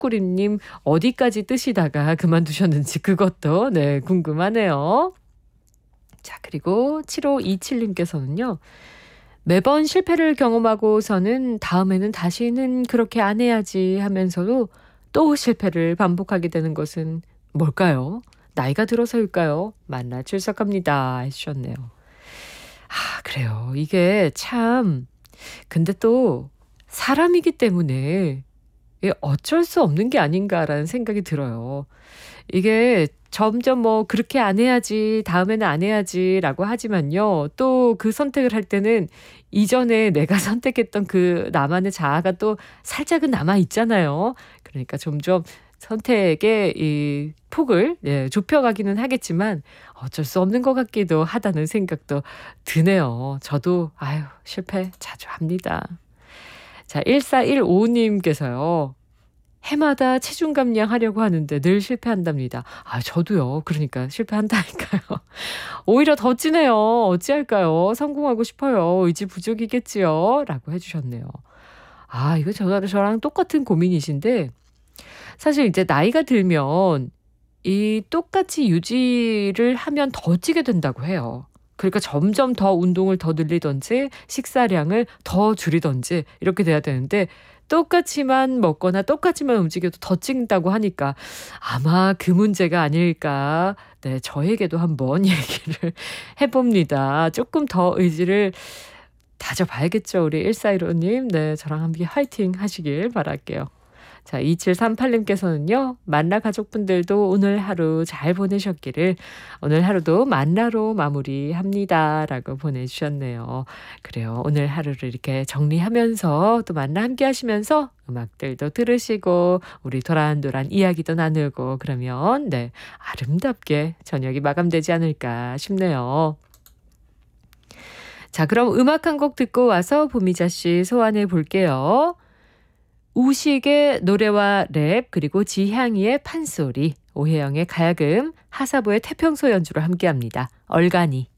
쭈꾸리님 어디까지 뜨시다가 그만두셨는지 그것도 네 궁금하네요. 자, 그리고 7527님께서는요. 매번 실패를 경험하고서는 다음에는 다시는 그렇게 안 해야지 하면서도 또 실패를 반복하게 되는 것은 뭘까요? 나이가 들어서일까요? 만나 출석합니다 해주셨네요. 아, 그래요. 이게 참 근데 또 사람이기 때문에 이게 어쩔 수 없는 게 아닌가라는 생각이 들어요. 이게 점점 뭐 '그렇게 안 해야지. 다음에는 안 해야지.'라고 하지만요. 또 그 선택을 할 때는 이전에 내가 선택했던 그 나만의 자아가 또 살짝은 남아 있잖아요. 그러니까 점점 선택의 이 폭을 좁혀가기는 하겠지만 어쩔 수 없는 것 같기도 하다는 생각도 드네요. 저도 아유 실패 자주 합니다. 자, 1415님께서요. 해마다 체중 감량하려고 하는데 늘 실패한답니다. 아, 저도요. 그러니까 실패한다니까요. 오히려 더 찌네요. 어찌할까요? 성공하고 싶어요. 의지 부족이겠지요. 라고 해주셨네요. 아, 이거 저랑 똑같은 고민이신데 사실 이제 나이가 들면 이 똑같이 유지를 하면 더 찌게 된다고 해요. 그러니까 점점 더 운동을 더 늘리든지 식사량을 더 줄이든지 이렇게 돼야 되는데 똑같이만 먹거나 똑같이만 움직여도 더 찐다고 하니까 아마 그 문제가 아닐까. 네, 저에게도 한번 얘기를 해봅니다. 조금 더 의지를 다져봐야겠죠. 우리 1415님. 네, 저랑 함께 화이팅 하시길 바랄게요. 자, 2738님께서는요. 만나 가족분들도 오늘 하루 잘 보내셨기를 오늘 하루도 만나로 마무리합니다. 라고 보내주셨네요. 그래요. 오늘 하루를 이렇게 정리하면서 또 만나 함께 하시면서 음악들도 들으시고 우리 도란도란 이야기도 나누고 그러면 네 아름답게 저녁이 마감되지 않을까 싶네요. 자, 그럼 음악 한 곡 듣고 와서 보미자 씨 소환해 볼게요. 우식의 노래와 랩 그리고 지향이의 판소리 오혜영의 가야금 하사보의 태평소 연주로 함께합니다. 얼간이.